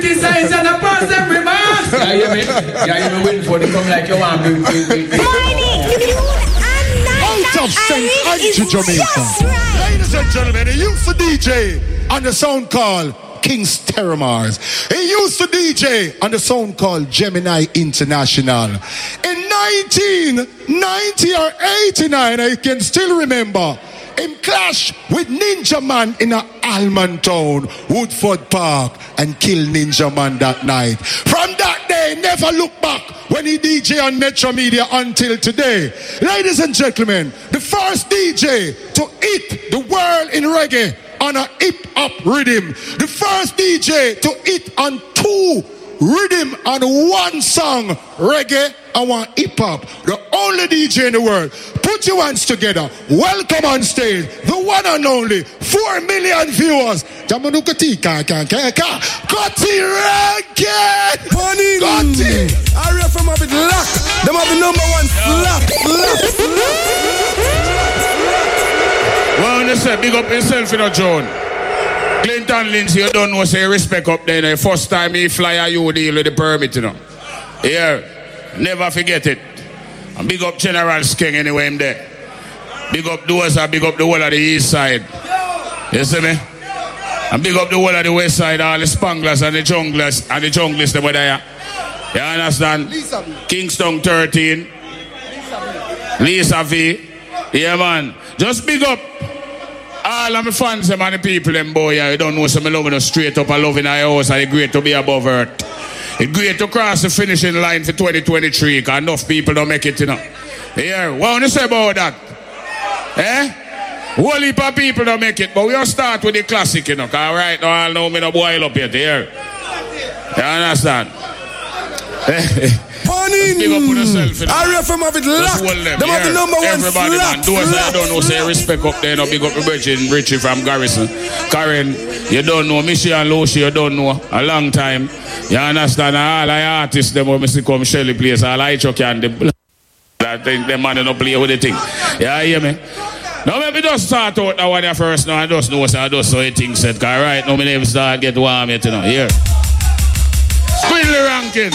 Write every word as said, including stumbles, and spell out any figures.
Designs and a pass them remarks. Yeah, you mean? Yeah, you win for the come like you want. Morning, you and night. Out of Saint Andrew, Jamaica. Right. Ladies and gentlemen, he used to D J on the sound called King's Terramars. He used to D J on the sound called Gemini International. In nineteen ninety or eighty-nine, I can still remember him clash with Ninja Man in a Almond Town, Woodford Park, and kill Ninja Man that night. From that day, never look back when he D J on Metro Media until today. Ladies and gentlemen, the first D J to hit the world in reggae on a hip-hop rhythm. The first D J to hit on two rhythm and one song, reggae and one hip-hop. The only D J in the world. Put your hands together. Welcome on stage, the one and only, four million viewers. Jamanuka Kaka Kaka Gotti Rankin. Gotti. I read from a bit luck. Them have the number one slap, slap, slap. Well, you say, big up himself, you know, John. Clinton Lindsay, you don't know, say respect up there. The first time he fly a you deal with the permit, you know. Yeah, never forget it. And big up General King anyway, him there. Big up those and big up the whole of the east side. You see me? And big up the whole of the west side, all the Spanglers and the Junglers and the Junglers, they were there. You understand? Kingston thirteen. Lisa V. Yeah, man. Just big up all of my fans and the people, them boy. You don't know, some loving us straight up and loving our house, and it's great to be above earth. It's great to cross the finishing line for twenty twenty-three, because enough people don't make it, you know. Yeah, what want to say about that? Eh? Whole heap of people don't make it, but we'll start with the classic, you know, because right now I know me no boil up yet, here. You understand? Morning. Big up on yourself, you know. I read from a bit luck. Them yeah. have the number one Everybody, slap, man. Those slap. that don't know, say respect up there. No, big up the Virgin Richie from Garrison. Karen, you don't know. Michelle and Lucy, you don't know. A long time. You understand? All the artists, them when I come Shelly place, all I chuck and the I think them man don't play with the thing. Yeah, you hear me? Now maybe just start out that one first now. I just know, so I just saw the thing said. Because right now, my name start get warm yet, you know. Here. Squidly Rankin.